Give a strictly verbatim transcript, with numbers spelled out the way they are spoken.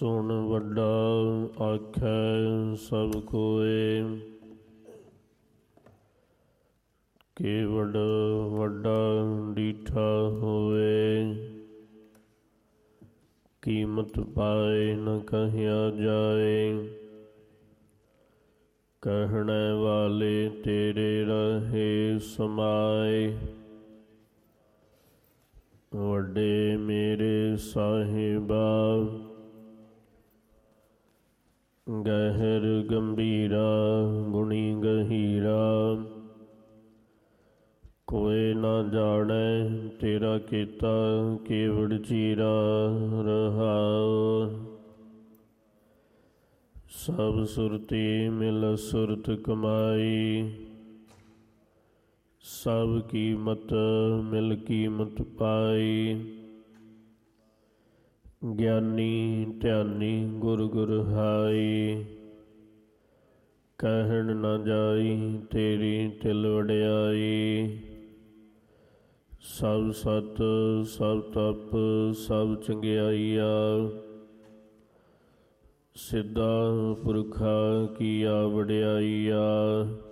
ਸੁਣ ਵੱਡਾ ਆਖੈ ਸਭ ਕੋਏ, ਕੇਵਡ ਵੱਡਾ ਡੀਠਾ ਹੋਵੇ। ਕੀਮਤ ਪਾਏ ਨ ਕਹਿਆ ਜਾਏ, ਕਹਿਣੇ ਵਾਲੇ ਤੇਰੇ ਰਹੇ ਸਮਾਏ। ਵੱਡੇ ਮੇਰੇ ਸਾਹਿਬਾ ਗਹਿਰ ਗੰਭੀਰਾ, ਗੁਣੀ ਗਹੀਰਾ। ਕੋਇ ਨਾ ਜਾਣੈ ਤੇਰਾ ਕੀਤਾ, ਕੇਵੜ ਚੀਰਾ ਰਹਾਉ। ਸਭ ਸੁਰਤੀ ਮਿਲ ਸੁਰਤ ਕਮਾਈ, ਸਭ ਕੀਮਤ ਮਿਲ ਕੀਮਤ ਪਾਈ। ਗਿਆਨੀ ਧਿਆਨੀ ਗੁਰ ਗੁਰ ਹਾਈ, ਕਹਿਣ ਨਾ ਜਾਈ ਤੇਰੀ ਤਿਲ ਵਡਿਆਈ। ਸਭ ਸਤ ਸਭ ਤਪ ਸਭ ਚੰਗਿਆਈਆ, ਸਿੱਧਾ ਪੁਰਖਾ ਕੀਆ ਵਡਿਆਈਆ।